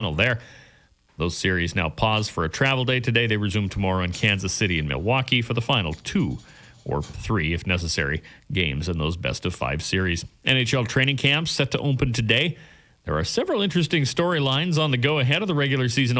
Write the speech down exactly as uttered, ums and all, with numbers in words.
there. Those series now pause for a travel day today. They resume tomorrow in Kansas City and Milwaukee for the final two, or three if necessary, games in those best-of-five series. N H L training camps set to open today. There are several interesting storylines on the go ahead of the regular season